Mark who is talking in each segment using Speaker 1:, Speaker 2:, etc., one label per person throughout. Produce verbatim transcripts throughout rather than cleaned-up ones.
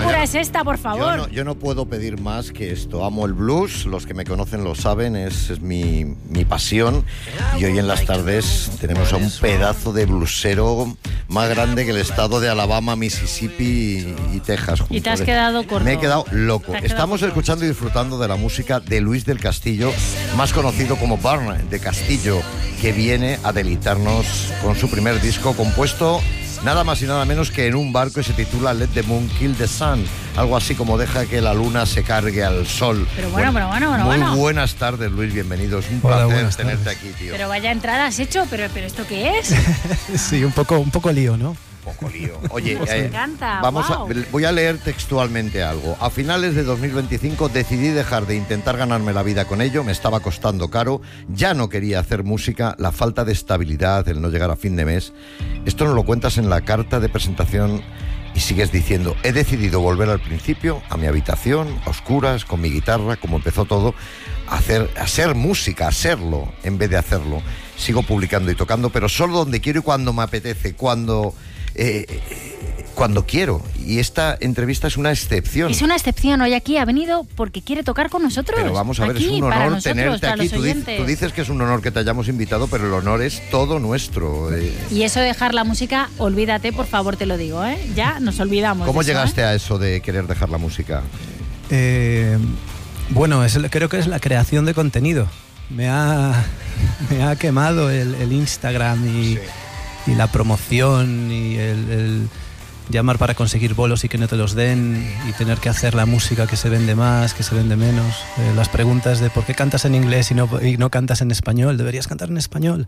Speaker 1: locura
Speaker 2: no,
Speaker 1: es esta, por favor?
Speaker 2: Yo no, yo no puedo pedir más que esto. Amo el blues, los que me conocen lo saben, es, es mi, mi pasión. Y hoy en las tardes tenemos a un pedazo de blusero más grande que el estado de Alabama, Mississippi y, y Texas.
Speaker 1: Y te has quedado corto.
Speaker 2: Me he quedado loco.
Speaker 1: Quedado
Speaker 2: Estamos
Speaker 1: corto.
Speaker 2: escuchando y disfrutando de la música de Luis del Castillo, más conocido como Barney de Castillo, que viene a deleitarnos con su primer disco compuesto nada más y nada menos que en un barco, y se titula Let the Moon Kill the Sun, algo así como deja que la luna se cargue al sol.
Speaker 1: Pero bueno, pero bueno, bueno,
Speaker 2: Muy
Speaker 1: bueno.
Speaker 2: buenas tardes, Luis, bienvenido. Es un
Speaker 3: Hola,
Speaker 2: placer
Speaker 3: buenas
Speaker 2: tenerte
Speaker 3: tardes.
Speaker 2: aquí, tío.
Speaker 1: Pero vaya entrada has hecho, pero, pero ¿esto qué es?
Speaker 3: Sí, un poco, un poco lío, ¿no?
Speaker 2: Poco lío. Oye,
Speaker 1: Nos
Speaker 2: eh,
Speaker 1: encanta,
Speaker 2: vamos
Speaker 1: wow.
Speaker 2: a, voy a leer textualmente algo. A finales de dos mil veinticinco decidí dejar de intentar ganarme la vida con ello, me estaba costando caro, ya no quería hacer música, la falta de estabilidad, el no llegar a fin de mes. Esto nos lo cuentas en la carta de presentación y sigues diciendo, he decidido volver al principio, a mi habitación, a oscuras, con mi guitarra, como empezó todo, a hacer, a hacer música, a hacerlo, en vez de hacerlo. Sigo publicando y tocando, pero solo donde quiero y cuando me apetece, cuando... Eh, cuando quiero. Y esta entrevista es una excepción.
Speaker 1: Es una excepción. Hoy aquí ha venido porque quiere tocar con nosotros.
Speaker 2: Pero vamos a ver,
Speaker 1: aquí,
Speaker 2: es un
Speaker 1: para
Speaker 2: honor
Speaker 1: nosotros,
Speaker 2: tenerte
Speaker 1: para
Speaker 2: aquí.
Speaker 1: los
Speaker 2: Tú, dices,
Speaker 1: oyentes.
Speaker 2: tú dices que es un honor que te hayamos invitado, pero el honor es todo nuestro. Eh.
Speaker 1: Y eso de dejar la música, olvídate, por favor, te lo digo, ¿eh? Ya nos olvidamos.
Speaker 2: ¿Cómo
Speaker 1: de eso,
Speaker 2: llegaste
Speaker 1: ¿eh?
Speaker 2: a eso de querer dejar la música?
Speaker 3: Eh, bueno, es, el- creo que es la creación de contenido. Me ha, me ha quemado el, el Instagram y,
Speaker 2: Sí.
Speaker 3: y la promoción y el, el llamar para conseguir bolos y que no te los den y tener que hacer la música que se vende más, que se vende menos. Eh, las preguntas de por qué cantas en inglés y no, y no cantas en español, deberías cantar en español.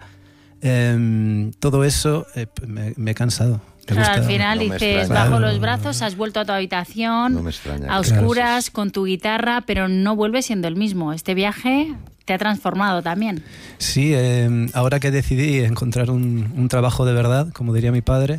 Speaker 3: Eh, todo eso eh, me, me he cansado. Me
Speaker 1: Claro,
Speaker 3: gusta-
Speaker 1: al final
Speaker 2: no me
Speaker 1: dices,
Speaker 2: extraña.
Speaker 1: bajo
Speaker 3: Claro.
Speaker 1: los brazos, has vuelto a tu habitación,
Speaker 2: No me extraña.
Speaker 1: a
Speaker 2: Claro.
Speaker 1: oscuras, con tu guitarra, pero no vuelves siendo el mismo. Este viaje te ha transformado también.
Speaker 3: Sí, eh, ahora que decidí encontrar un, un trabajo de verdad, como diría mi padre,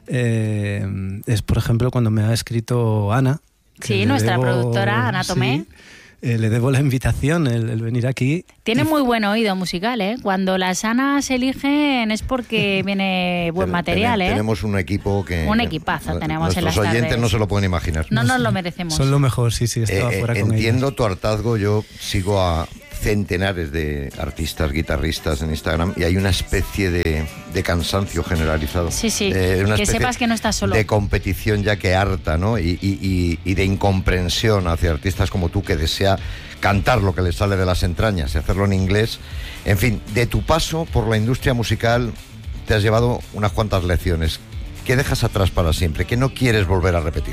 Speaker 3: eh, es por ejemplo cuando me ha escrito Ana. que
Speaker 1: Sí,
Speaker 3: le
Speaker 1: nuestra
Speaker 3: debo-
Speaker 1: productora, Ana Tomé.
Speaker 3: sí, eh, le debo la invitación, el, el venir aquí.
Speaker 1: Tiene
Speaker 3: Y-
Speaker 1: muy buen oído musical, ¿eh? Cuando las Anas eligen es porque viene buen
Speaker 2: Ten-
Speaker 1: material,
Speaker 2: ten-
Speaker 1: ¿eh?
Speaker 2: Tenemos un equipo que...
Speaker 1: Un equipazo
Speaker 2: nu-
Speaker 1: tenemos en
Speaker 2: Nuestros
Speaker 1: las
Speaker 2: oyentes
Speaker 1: tardes.
Speaker 2: no se lo pueden imaginar.
Speaker 1: No nos lo merecemos.
Speaker 3: Son lo mejor, sí, sí, estaba
Speaker 2: Eh,
Speaker 3: fuera
Speaker 2: eh,
Speaker 3: con
Speaker 2: entiendo
Speaker 3: ellos.
Speaker 2: tu hartazgo, yo sigo a centenares de artistas, guitarristas en Instagram y hay una especie de, de cansancio generalizado.
Speaker 1: Sí, sí,
Speaker 2: Eh, una
Speaker 1: que
Speaker 2: especie
Speaker 1: sepas que no estás solo.
Speaker 2: De competición ya que harta, ¿no? Y, y- y- y de incomprensión hacia artistas como tú que desea cantar lo que les sale de las entrañas y hacerlo en inglés. En fin, de tu paso por la industria musical te has llevado unas cuantas lecciones. ¿Qué dejas atrás para siempre? ¿Qué no quieres volver a repetir?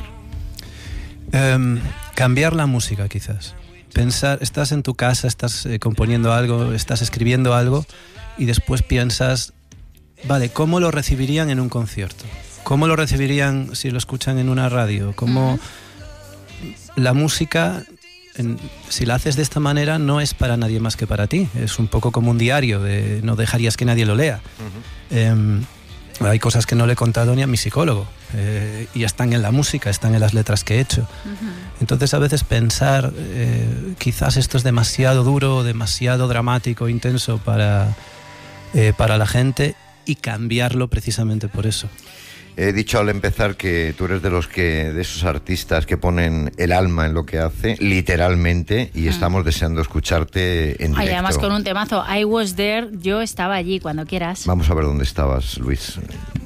Speaker 3: Em, cambiar la música, quizás. Pensar, estás en tu casa, estás eh, componiendo algo, estás escribiendo algo y después piensas, vale, ¿cómo lo recibirían en un concierto? ¿Cómo lo recibirían si lo escuchan en una radio? ¿Cómo
Speaker 1: Ujú.
Speaker 3: la música, en- si la haces de esta manera, no es para nadie más que para ti? Es un poco como un diario, de, no dejarías que nadie lo lea. Em, hay cosas que no le he contado ni a mi psicólogo eh, y están en la música, están en las letras que he hecho.
Speaker 1: Ujú.
Speaker 3: Entonces a veces pensar, eh, quizás esto es demasiado duro, demasiado dramático, intenso para, eh, para la gente y cambiarlo precisamente por eso.
Speaker 2: He dicho al empezar que tú eres de los que, de esos artistas que ponen el alma en lo que hace, literalmente, y estamos deseando escucharte en
Speaker 1: Ay,
Speaker 2: directo.
Speaker 1: además con un temazo, I was there, yo estaba allí, cuando quieras.
Speaker 2: Vamos a ver dónde estabas, Luis.